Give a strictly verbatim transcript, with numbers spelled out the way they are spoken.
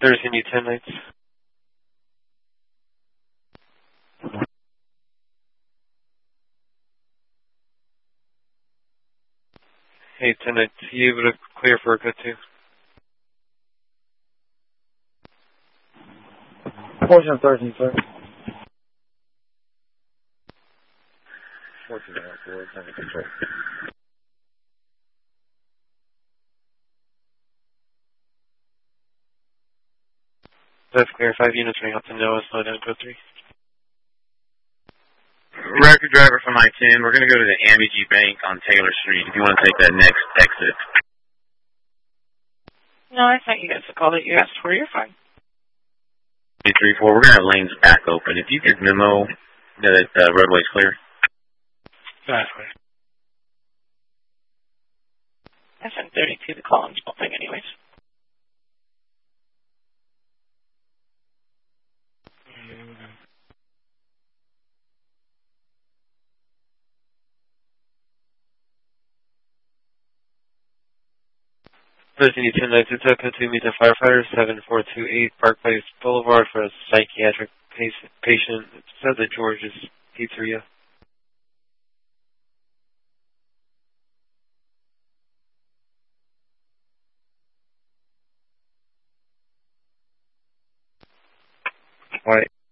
Thursday, need ten nights. Hey, ten nights. Are you able to clear for a good two? fourteen Thursday, sir. fourteen four, control. That's clear. Five units ring up to Noah, slow down, code three. Record driver from I ten. We're going to go to the A M B G Bank on Taylor Street if you want to take that next exit. No, I thought you guys the call that you asked for. You're fine. three four, we're going to have lanes back open. If you get memo that the uh, roadway's clear. That's clear. I sent thirty-two the call and small thing anyways. Thursday, need ten nights. It's up to meet the firefighter, seven four two eight Park Place Boulevard for a psychiatric patient. It says at George's Pizzeria. White.